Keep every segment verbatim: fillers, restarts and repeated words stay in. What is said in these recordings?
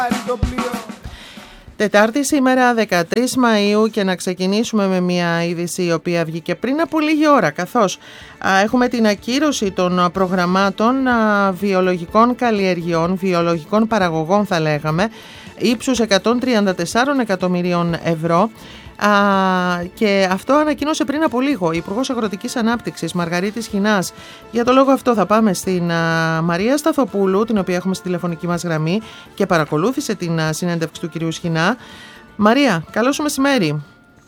Τετάρτη σήμερα δεκατρείς Μαΐου και να ξεκινήσουμε με μια είδηση η οποία βγήκε πριν από λίγη ώρα, καθώς α, έχουμε την ακύρωση των προγραμμάτων α, βιολογικών καλλιεργειών, βιολογικών παραγωγών θα λέγαμε, ύψους εκατόν τριάντα τέσσερα εκατομμυρίων ευρώ. Α, και αυτό ανακοίνωσε πριν από λίγο η Υπουργός Αγροτικής Ανάπτυξης Μαργαρίτης Χινάς. Για το λόγο αυτό θα πάμε στην α, Μαρία Σταθοπούλου, την οποία έχουμε στη τηλεφωνική μας γραμμή και παρακολούθησε την α, συνέντευξη του κυρίου Σχοινά. Μαρία, καλό σου μεσημέρι.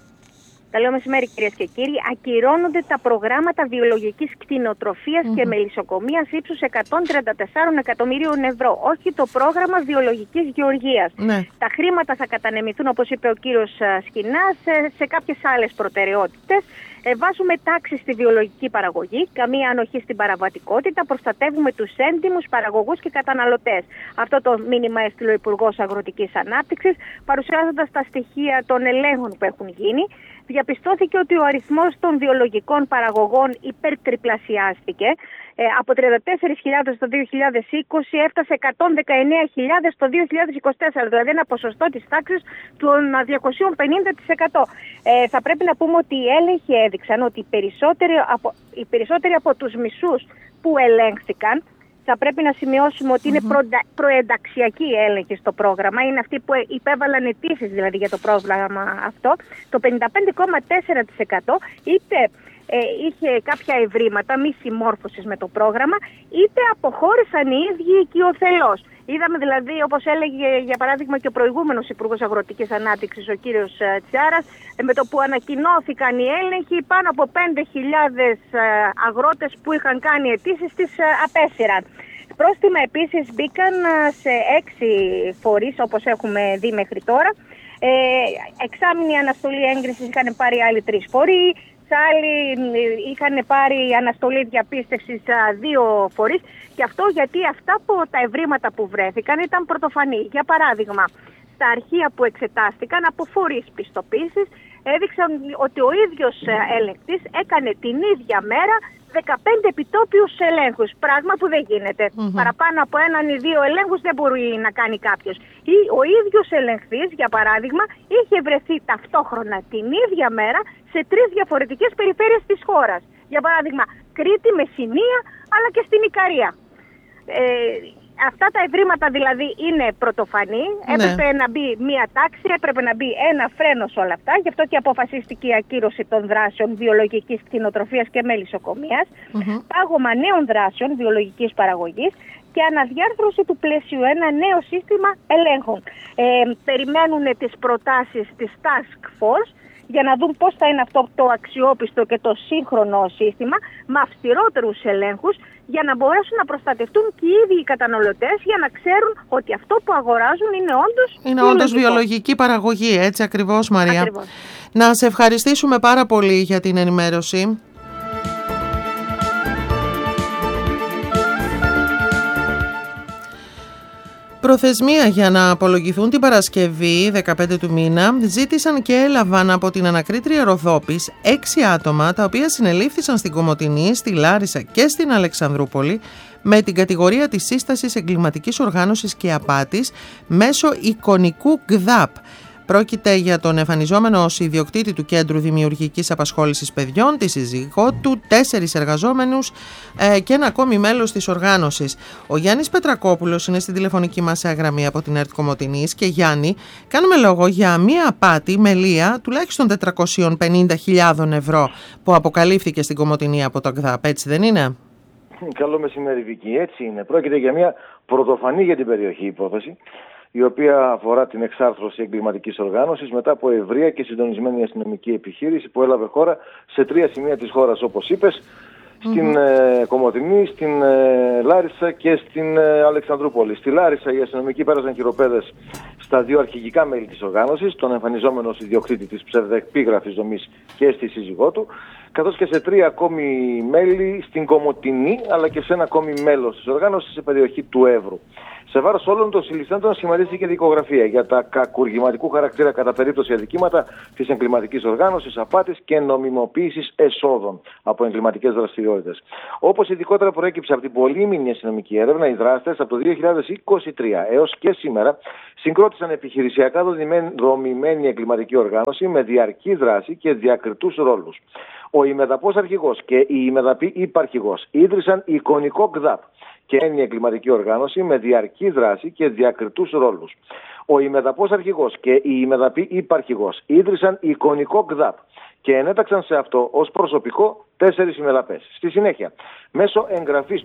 Καλό μεσημέρι, κυρίες και κύριοι. Ακυρώνονται τα προγράμματα βιολογικής κτηνοτροφίας mm-hmm. και μελισσοκομείας ύψους εκατόν τριάντα τέσσερα εκατομμυρίων ευρώ. Όχι το πρόγραμμα βιολογικής γεωργίας. Ναι. Τα χρήματα θα κατανεμηθούν, όπως είπε ο κύριος Σχοινάς, σε, σε κάποιες άλλες προτεραιότητες. Ε, βάζουμε τάξη στη βιολογική παραγωγή, καμία ανοχή στην παραβατικότητα, προστατεύουμε τους έντιμους παραγωγούς και καταναλωτές. Αυτό το μήνυμα έστειλε ο Υπουργός Αγροτικής Ανάπτυξης, παρουσιάζοντας τα στοιχεία των ελέγχων που έχουν γίνει. Διαπιστώθηκε ότι ο αριθμός των βιολογικών παραγωγών υπερτριπλασιάστηκε. Ε, από τριάντα τέσσερις χιλιάδες το δύο χιλιάδες είκοσι έφτασε εκατόν δεκαεννέα χιλιάδες το δύο χιλιάδες είκοσι τέσσερα, δηλαδή ένα ποσοστό της τάξης του διακόσια πενήντα τοις εκατό. Ε, θα πρέπει να πούμε ότι οι έλεγχοι έδειξαν ότι οι περισσότεροι από, οι περισσότεροι από τους μισούς που ελέγχθηκαν, θα πρέπει να σημειώσουμε ότι είναι mm-hmm. προενταξιακή έλεγχη στο πρόγραμμα. Είναι αυτοί που υπέβαλαν αιτήσεις δηλαδή για το πρόγραμμα αυτό. Το πενήντα πέντε κόμμα τέσσερα τοις εκατό είτε ε, είχε κάποια ευρήματα μη συμμόρφωσης με το πρόγραμμα, είτε αποχώρησαν οι ίδιοι οικειοθελώς. Είδαμε δηλαδή, όπως έλεγε για παράδειγμα και ο προηγούμενος Υπουργός Αγροτικής Ανάπτυξης, ο κύριος Τσιάρας, με το που ανακοινώθηκαν οι έλεγχοι, πάνω από πέντε χιλιάδες αγρότες που είχαν κάνει αιτήσεις τις απέσυραν. Πρόστιμα επίσης μπήκαν σε έξι φορείς, όπως έχουμε δει μέχρι τώρα. Ε, εξάμηνη αναστολή έγκρισης είχαν πάρει άλλοι τρεις φορείς. Άλλοι είχαν πάρει αναστολή διαπίστευσης δύο φορείς, και αυτό γιατί αυτά που τα ευρήματα που βρέθηκαν ήταν πρωτοφανή. Για παράδειγμα, στα αρχεία που εξετάστηκαν από φορείς πιστοποίησης έδειξαν ότι ο ίδιος ελεγκτής έκανε την ίδια μέρα δεκαπέντε επιτόπιους ελέγχους, πράγμα που δεν γίνεται. Mm-hmm. Παραπάνω από έναν ή δύο ελέγχους δεν μπορεί να κάνει κάποιος. Ή ο ίδιος ελεγχτής, για παράδειγμα, είχε βρεθεί ταυτόχρονα την ίδια μέρα σε τρεις διαφορετικές περιφέρειες της χώρας. Για παράδειγμα, Κρήτη, Μεσσηνία, αλλά και στην Ικαρία. Ε, Αυτά τα ευρήματα δηλαδή είναι πρωτοφανή. Ναι. Έπρεπε να μπει μία τάξη, έπρεπε να μπει ένα φρένο σε όλα αυτά. Γι' αυτό και αποφασίστηκε η ακύρωση των δράσεων βιολογικής κτηνοτροφίας και μελισσοκομείας, mm-hmm. πάγωμα νέων δράσεων βιολογικής παραγωγής και αναδιάρθρωση του πλαίσιου, ένα νέο σύστημα ελέγχων. Ε, περιμένουν τις προτάσεις της Task Force για να δουν πώς θα είναι αυτό το αξιόπιστο και το σύγχρονο σύστημα, με αυστηρότερους ελέγχους, για να μπορέσουν να προστατευτούν και οι ίδιοι οι καταναλωτές, για να ξέρουν ότι αυτό που αγοράζουν είναι όντως είναι βιολογικό. όντως βιολογική παραγωγή, έτσι ακριβώς, Μαρία. Ακριβώς. Να σε ευχαριστήσουμε πάρα πολύ για την ενημέρωση. Προθεσμία για να απολογηθούν την Παρασκευή δεκαπέντε του μήνα ζήτησαν και έλαβαν από την ανακρίτρια Ροδόπης έξι άτομα, τα οποία συνελήφθησαν στην Κομοτηνή, στη Λάρισα και στην Αλεξανδρούπολη με την κατηγορία της σύστασης εγκληματικής οργάνωσης και απάτης μέσω εικονικού ΓΔΑΠ. Πρόκειται για τον εμφανιζόμενο ως ιδιοκτήτη του Κέντρου Δημιουργικής Απασχόλησης Παιδιών, τη σύζυγό του, τέσσερις εργαζόμενους ε, και ένα ακόμη μέλος της οργάνωσης. Ο Γιάννης Πετρακόπουλος είναι στην τηλεφωνική μας γραμμή από την ΕΡΤ Κομοτηνής. Και Γιάννη, κάνουμε λόγο για μία απάτη μελία τουλάχιστον τετρακόσιες πενήντα χιλιάδες ευρώ που αποκαλύφθηκε στην Κομοτηνή από το ΓΔΑΠ, έτσι δεν είναι? Καλό μεσημέρι, Βίκη. Έτσι είναι. Πρόκειται για μια πρωτοφανή για την περιοχή υπόθεση, η οποία αφορά την εξάρθρωση εγκληματικής οργάνωσης μετά από ευρεία και συντονισμένη αστυνομική επιχείρηση που έλαβε χώρα σε τρία σημεία της χώρας, όπως είπες, στην mm-hmm. ε, Κομοτηνή, στην ε, Λάρισα και στην ε, Αλεξανδρούπολη. Στη Λάρισα οι αστυνομικοί πέρασαν χειροπέδες στα δύο αρχηγικά μέλη της οργάνωσης, τον εμφανιζόμενο ιδιοκτήτη της ψευδεπίγραφης δομής και στη σύζυγό του. καθώς και σε τρία ακόμη μέλη στην Κομοτηνή, αλλά και σε ένα ακόμη μέλος της οργάνωσης σε περιοχή του Εύρου. Σε βάρος όλων των συλληφθέντων σχηματίστηκε δικογραφία για τα κακουργηματικού χαρακτήρα κατά περίπτωση αδικήματα της εγκληματικής οργάνωσης, απάτης και νομιμοποίησης εσόδων από εγκληματικές δραστηριότητες. Όπως ειδικότερα προέκυψε από την πολύμηνη αστυνομική έρευνα, οι δράστες από το δύο χιλιάδες είκοσι τρία έως και σήμερα συγκρότησαν επιχειρησιακά δομημένη εγκληματική οργάνωση με διαρκή δράση και διακριτούς ρόλους. Ο ημεδαπός αρχηγός και η ημεδαπή υπαρχηγός ίδρυσαν εικονικό ΚΔΑΠ και έννοια εγκληματική οργάνωση με διαρκή δράση και διακριτούς ρόλους. Ο ημεδαπός αρχηγός και η ημεδαπή υπαρχηγός ίδρυσαν εικονικό ΚΔΑΠ και ενέταξαν σε αυτό ως προσωπικό τέσσερις ημεδαπές. Στη συνέχεια, μέσω εγγραφής